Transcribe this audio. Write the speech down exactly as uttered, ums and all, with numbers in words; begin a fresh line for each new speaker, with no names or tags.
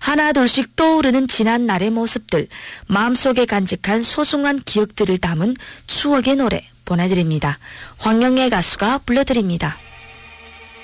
하나둘씩 떠오르는 지난 날의 모습들, 마음속에 간직한 소중한 기억들을 담은 추억의 노래 보내드립니다. 황영애 가수가 불러드립니다.